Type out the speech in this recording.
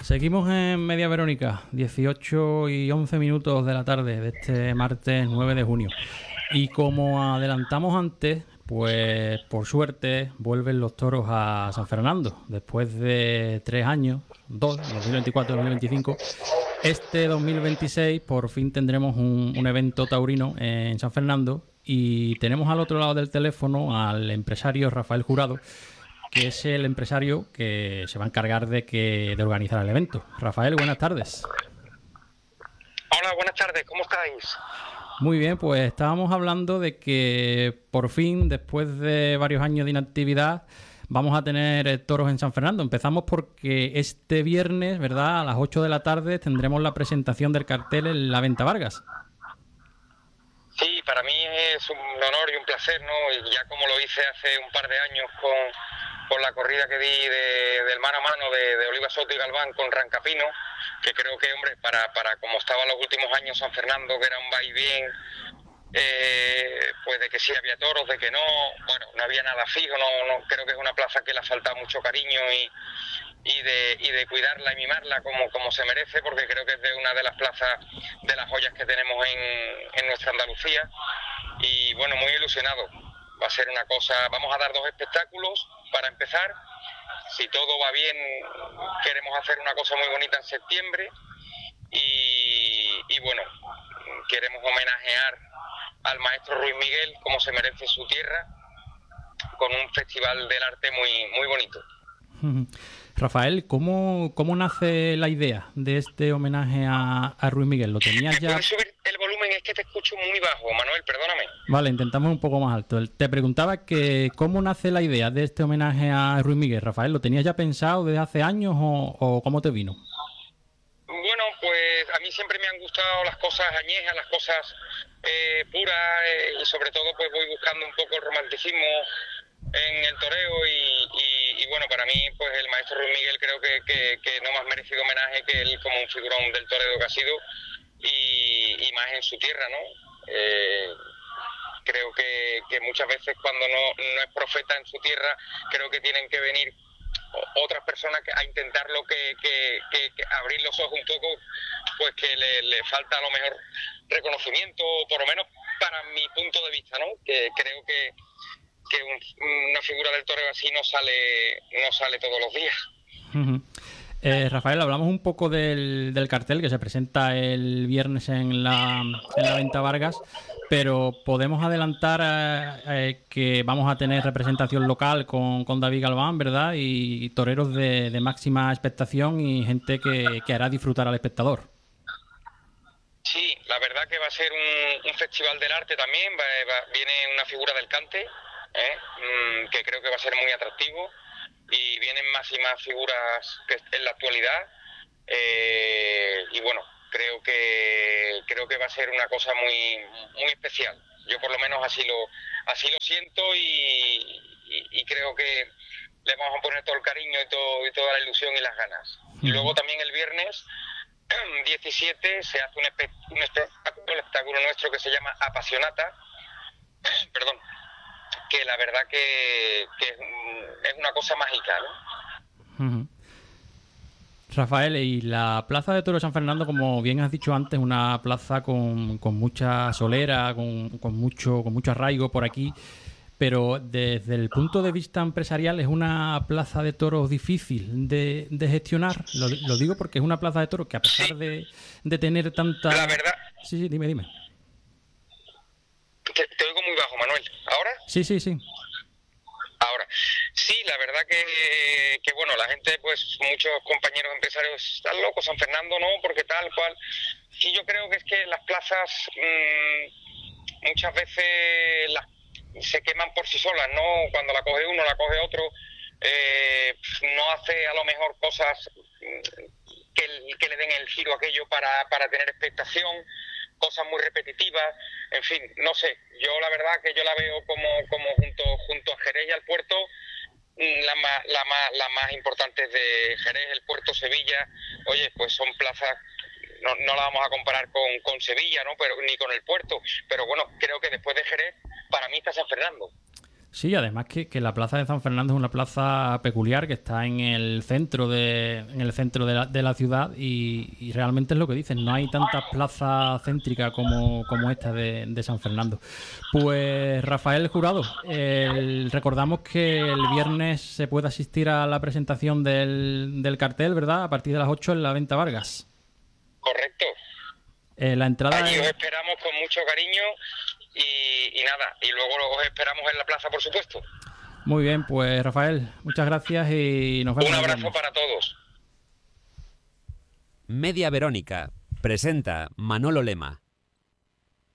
Seguimos en Media Verónica, 18 y 11 minutos de la tarde de este martes 9 de junio. Y como adelantamos antes, pues por suerte vuelven los toros a San Fernando. Después de 3 años, 2024 y 2025, este 2026 por fin tendremos un evento taurino en San Fernando. Y tenemos al otro lado del teléfono al empresario Rafael Jurado, que es el empresario que se va a encargar de organizar el evento. Rafael, buenas tardes. Hola, buenas tardes, ¿cómo estáis? Muy bien, pues estábamos hablando de que por fin, después de varios años de inactividad, vamos a tener toros en San Fernando. Empezamos porque este viernes, ¿verdad?, a las 8 de la tarde tendremos la presentación del cartel en la Venta Vargas. Sí, para mí es un honor y un placer, ¿no? Y ya como lo hice hace un par de años con la corrida que di del mano a mano de Oliva Soto y Galván con Rancapino, que creo que, hombre, para como estaba los últimos años San Fernando, que era un vaivén, pues de que sí había toros, de que no, bueno, no había nada fijo, no creo que es una plaza que le ha faltado mucho cariño y de cuidarla y mimarla como se merece, porque creo que es de una de las plazas, de las joyas que tenemos en nuestra Andalucía. Y bueno, muy ilusionado. Va a ser una cosa, vamos a dar 2 espectáculos para empezar. Si todo va bien, queremos hacer una cosa muy bonita en septiembre y bueno, queremos homenajear al maestro Ruiz Miguel como se merece su tierra, con un festival del arte muy bonito. Rafael, ¿cómo nace la idea de este homenaje a Ruiz Miguel? ¿Lo tenías ya? ¿Puedes subir el volumen? Es que te escucho muy bajo, Manuel, perdóname. Vale, intentamos un poco más alto. Te preguntaba que cómo nace la idea de este homenaje a Ruiz Miguel. Rafael, ¿lo tenías ya pensado desde hace años o cómo te vino? Bueno, pues a mí siempre me han gustado las cosas añejas, las cosas puras, y sobre todo pues voy buscando un poco el romanticismo en el toreo y bueno, para mí pues el maestro Ruiz Miguel creo que no más merecido homenaje que él como un figurón del toreo que ha sido y más en su tierra, ¿no? Creo que muchas veces cuando no es profeta en su tierra, creo que tienen que venir otras personas a intentarlo, que abrir los ojos un poco, pues que le falta a lo mejor reconocimiento, por lo menos para mi punto de vista, ¿no? Que creo que una figura del toreo así no sale todos los días. Uh-huh. Rafael, hablamos un poco del cartel que se presenta el viernes en la Venta Vargas, pero podemos adelantar que vamos a tener representación local con David Galván, ¿verdad? Y toreros de máxima expectación y gente que hará disfrutar al espectador. Sí, la verdad que va a ser un festival del arte también, viene una figura del cante, que creo que va a ser muy atractivo, y vienen más y más figuras que en la actualidad, y bueno, creo que va a ser una cosa muy especial. Yo por lo menos así lo siento y creo que le vamos a poner todo el cariño y toda la ilusión y las ganas. Y luego también el viernes 17 se hace un espectáculo nuestro que se llama Apasionata, perdón, que la verdad que es una cosa mágica, ¿no? Uh-huh. Rafael, y la Plaza de Toros de San Fernando, como bien has dicho antes, una plaza con mucha solera, con mucho arraigo por aquí, pero desde el punto de vista empresarial es una plaza de toros difícil de gestionar. Lo digo porque es una plaza de toros que a pesar de tener tanta... La verdad... Sí, dime. Te oigo muy bajo, Manuel. ¿Ahora? Sí. Ahora, sí, la verdad que bueno, la gente, pues muchos compañeros empresarios están locos, San Fernando no, porque tal cual. Sí, yo creo que es que las plazas muchas veces se queman por sí solas, ¿no? Cuando la coge uno, la coge otro, no hace a lo mejor cosas que le den el giro a aquello para tener expectación, cosas muy repetitivas, en fin, no sé, yo la verdad que yo la veo como junto a Jerez y al Puerto, las más importantes de Jerez, el Puerto, Sevilla. Oye, pues son plazas, no la vamos a comparar con Sevilla, ¿no? Pero ni con el Puerto, pero bueno, creo que después de Jerez, para mí está San Fernando. Sí, además que la plaza de San Fernando es una plaza peculiar que está en el centro de la ciudad y realmente es lo que dicen, no hay tantas plazas céntricas como esta de San Fernando. Pues Rafael Jurado, recordamos que el viernes se puede asistir a la presentación del cartel, ¿verdad? A partir de las 8 en la Venta Vargas. Correcto. La entrada Allí os esperamos con mucho cariño y nada, y luego os esperamos en la plaza, por supuesto. Muy bien, pues Rafael, muchas gracias y nos vemos. Un abrazo para todos. Media Verónica presenta Manolo Lema.